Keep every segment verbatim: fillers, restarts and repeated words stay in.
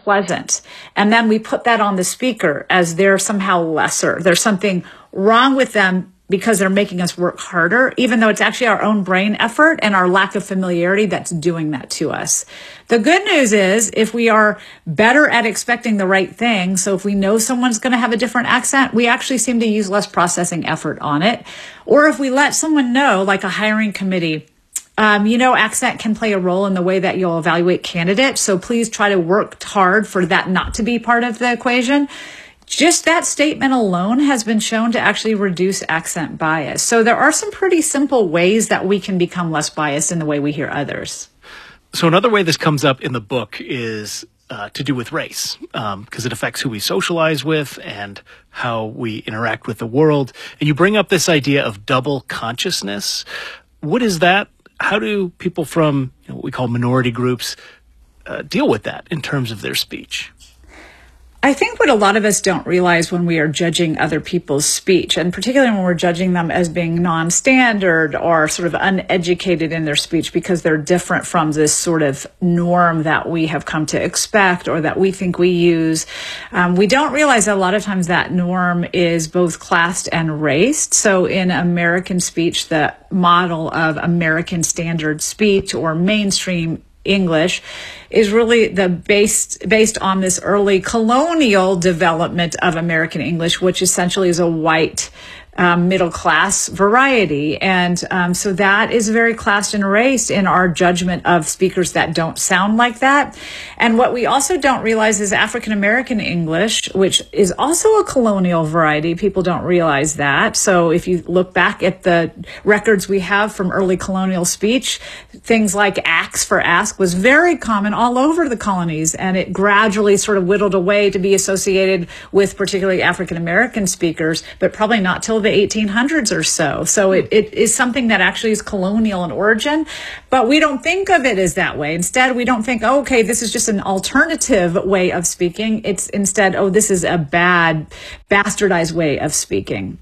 unpleasant. And then we put that on the speaker as they're somehow lesser. There's something wrong with them because they're making us work harder, even though it's actually our own brain effort and our lack of familiarity that's doing that to us. The good news is if we are better at expecting the right thing, so if we know someone's going to have a different accent, we actually seem to use less processing effort on it. Or if we let someone know, like a hiring committee, Um, you know, accent can play a role in the way that you'll evaluate candidates. So please try to work hard for that not to be part of the equation. Just that statement alone has been shown to actually reduce accent bias. So there are some pretty simple ways that we can become less biased in the way we hear others. So another way this comes up in the book is uh, to do with race, um, because it affects who we socialize with and how we interact with the world. And you bring up this idea of double consciousness. What is that? How do people from, you know, what we call minority groups uh, deal with that in terms of their speech? I think what a lot of us don't realize when we are judging other people's speech, and particularly when we're judging them as being non-standard or sort of uneducated in their speech because they're different from this sort of norm that we have come to expect or that we think we use, um, we don't realize that a lot of times that norm is both classed and raced. So in American speech, the model of American standard speech or mainstream English is really the based based on this early colonial development of American English, which essentially is a white um, middle class variety. And um, so that is very classed and raced in our judgment of speakers that don't sound like that. And what we also don't realize is African American English, which is also a colonial variety. People don't realize that. So if you look back at the records we have from early colonial speech, things like ax for ask was very common all over the colonies, and it gradually sort of whittled away to be associated with particularly African American speakers, but probably not till the eighteen hundreds or so. So it, it is something that actually is colonial in origin, but we don't think of it as that way. Instead, we don't think, oh, okay, this is just an alternative way of speaking. It's instead, oh, this is a bad, bastardized way of speaking.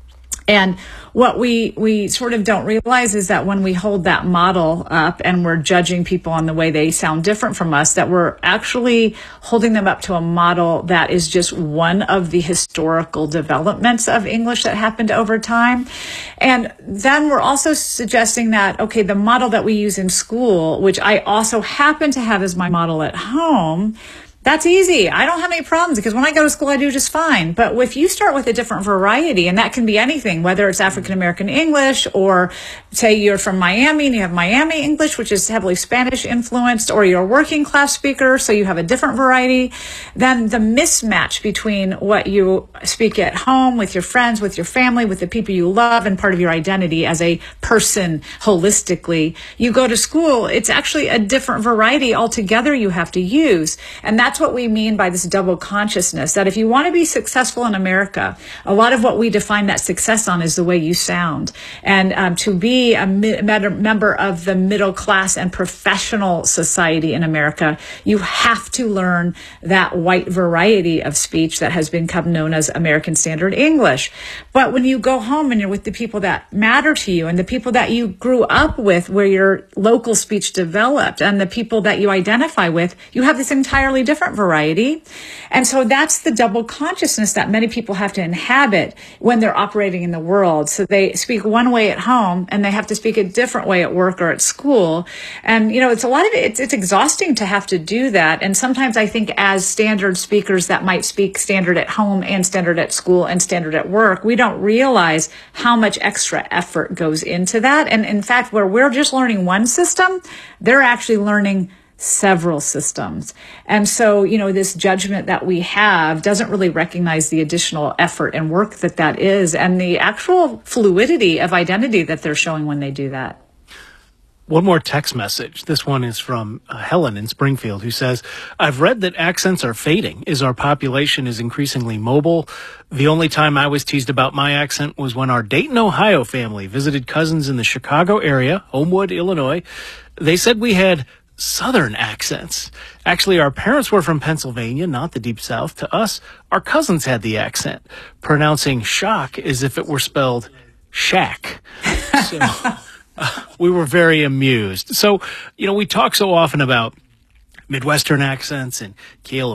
And what we we sort of don't realize is that when we hold that model up and we're judging people on the way they sound different from us, that we're actually holding them up to a model that is just one of the historical developments of English that happened over time. And then we're also suggesting that, okay, the model that we use in school, which I also happen to have as my model at home, that's easy. I don't have any problems because when I go to school, I do just fine. But if you start with a different variety, and that can be anything, whether it's African American English or say you're from Miami and you have Miami English, which is heavily Spanish influenced, or you're a working class speaker, so you have a different variety, then the mismatch between what you speak at home with your friends, with your family, with the people you love, and part of your identity as a person holistically, you go to school, it's actually a different variety altogether you have to use. And that's That's what we mean by this double consciousness, that if you want to be successful in America, a lot of what we define that success on is the way you sound. And um, to be a mi- member of the middle class and professional society in America, you have to learn that white variety of speech that has become known as American Standard English. But when you go home and you're with the people that matter to you and the people that you grew up with, where your local speech developed, and the people that you identify with, you have this entirely different variety. And so that's the double consciousness that many people have to inhabit when they're operating in the world. So they speak one way at home and they have to speak a different way at work or at school. And, you know, it's a lot of it, it's, it's exhausting to have to do that. And sometimes I think as standard speakers that might speak standard at home and standard at school and standard at work, we don't realize how much extra effort goes into that. And in fact, where we're just learning one system, they're actually learning several systems. And so, you know, this judgment that we have doesn't really recognize the additional effort and work that that is and the actual fluidity of identity that they're showing when they do that. One more text message. This one is from uh, Helen in Springfield, who says, I've read that accents are fading as our population is increasingly mobile. The only time I was teased about my accent was when our Dayton, Ohio family visited cousins in the Chicago area, Homewood, Illinois. They said we had Southern accents. Actually, our parents were from Pennsylvania, not the Deep South. To us, our cousins had the accent, pronouncing shock as if it were spelled shack. So uh, we were very amused. So, you know, we talk so often about Midwestern accents and Kale